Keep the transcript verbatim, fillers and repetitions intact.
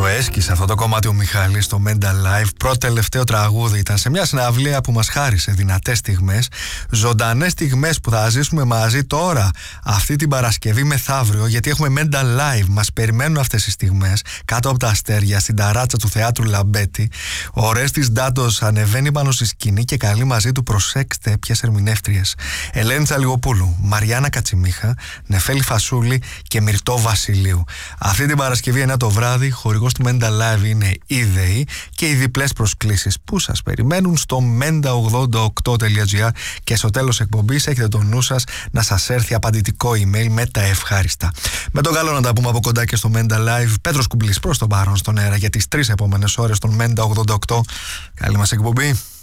έσκησε αυτό το κομμάτι ο Μιχάλης στο Mental Live. Πρώτο τελευταίο τραγούδι ήταν σε μια συναυλία που μας χάρισε δυνατές στιγμές, ζωντανές στιγμές που θα ζήσουμε μαζί τώρα, αυτή την Παρασκευή μεθαύριο, γιατί έχουμε Mental Live. Μας περιμένουν αυτές οι στιγμές κάτω από τα αστέρια, στην ταράτσα του Θεάτρου Λαμπέτη. Ο Ορέστης Ντάτος ανεβαίνει πάνω στη σκηνή και καλεί μαζί του, προσέξτε ποιες ερμηνεύτριες: Ελένη Τσαλιγοπούλου, Μαριάννα Κατσιμίχα, Νεφέλη Φασούλη και Μυρτώ Βασιλείου. Αυτή την Παρασκευή εννιά το βράδυ, χορηγός του Mental Live είναι η ΔΕΗ και οι διπλές προσκλήσεις που σας περιμένουν στο menda ογδόντα οκτώ τελεία gr και στο τέλος εκπομπής έχετε το νου σας να σας έρθει απαντητικό email με τα ευχάριστα. Με τον καλό να τα πούμε από κοντά και στο Mental Live. Πέτρος Κουμπλής προς τον παρόν στον αέρα για τις τρεις επόμενες ώρες των Menda ογδόντα οκτώ. Καλή μας εκπομπή.